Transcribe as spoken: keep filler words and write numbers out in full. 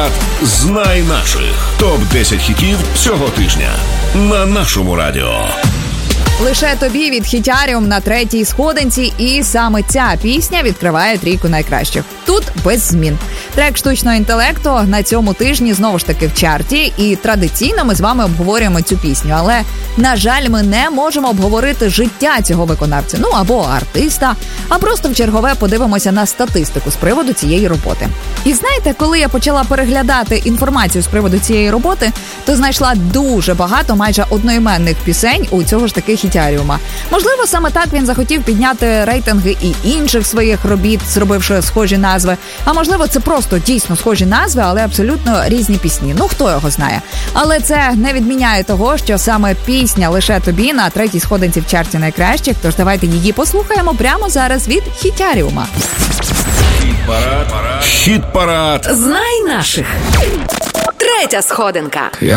Хіт-парад «Знай наших». топ десять хітів цього тижня на нашому радіо. Лише тобі від Хітяріум на третій сходинці, і саме ця пісня відкриває трійку найкращих. Тут без змін. Трек штучного інтелекту на цьому тижні знову ж таки в чарті, і традиційно ми з вами обговорюємо цю пісню. Але, на жаль, ми не можемо обговорити життя цього виконавця, ну або артиста, а просто в чергове подивимося на статистику з приводу цієї роботи. І знаєте, коли я почала переглядати інформацію з приводу цієї роботи, то знайшла дуже багато майже одноіменних пісень у цього ж таки Хітяріума. Можливо, саме так він захотів підняти рейтинги і інших своїх робіт, зробивши схожі назви. А можливо, це просто дійсно схожі назви, але абсолютно різні пісні. Ну, хто його знає. Але це не відміняє того, що саме пісня «Лише тобі» на третій сходинці в чарті найкращих. Тож давайте її послухаємо прямо зараз від Хітяріума. Хіт-парад. Хіт-парад. «Знай наших». Третя сходинка.